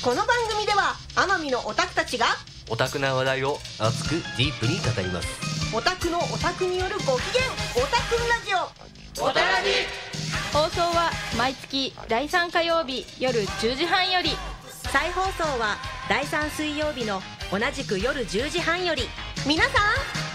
この番組では奄美のオタクたちがオタクな話題を熱くディープに語ります。 オタクのオタクによるご機嫌オタクンラジオ、 オタラジ。 放送は毎月第3火曜日夜10時半より、 再放送は第3水曜日の同じく夜10時半より。皆さん